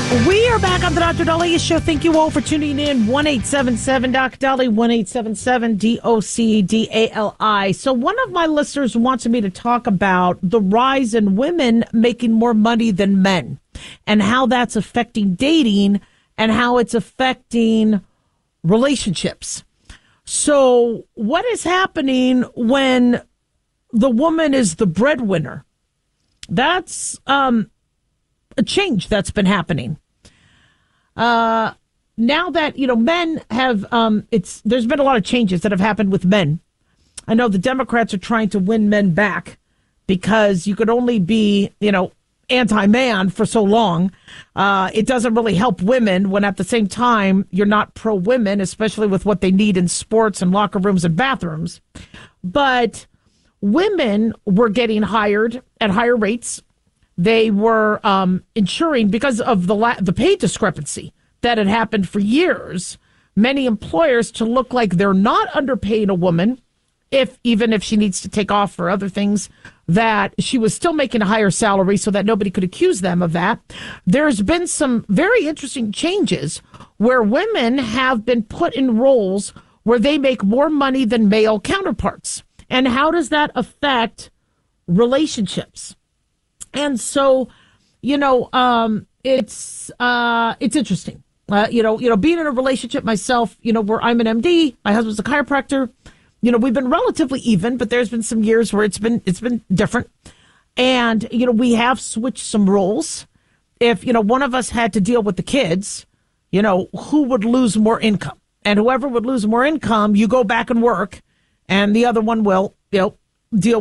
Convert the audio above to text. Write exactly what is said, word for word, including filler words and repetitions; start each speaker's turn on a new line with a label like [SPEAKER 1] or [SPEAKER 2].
[SPEAKER 1] We are back on the Doctor Daliah Show. Thank you all for tuning in. one eight seven seven Doc Dali, one eight seven seven D O C D A L I. So one of my listeners wants me to talk about the rise in women making more money than men and how that's affecting dating and how it's affecting relationships. So what is happening when the woman is the breadwinner? That's um, a change that's been happening. Uh, now that, you know, men have, um, it's, there's been a lot of changes that have happened with men. I know the Democrats are trying to win men back because you could only be, you know, anti-man for so long. Uh, it doesn't really help women when at the same time you're not pro-women, especially with what they need in sports and locker rooms and bathrooms. But women were getting hired at higher rates. They were um, ensuring, because of the la- the pay discrepancy that had happened for years, many employers to look like they're not underpaying a woman, if even if she needs to take off for other things, that she was still making a higher salary so that nobody could accuse them of that. There's been some very interesting changes where women have been put in roles where they make more money than male counterparts. And how does that affect relationships? And so, you know, um, it's uh, it's interesting. Uh, you know, you know, being in a relationship myself, you know, where I'm an M D, my husband's a chiropractor. You know, we've been relatively even, but there's been some years where it's been it's been different. And, you know, we have switched some roles. If, you know, one of us had to deal with the kids, you know, who would lose more income? And whoever would lose more income, you go back and work, and the other one will, you know, deal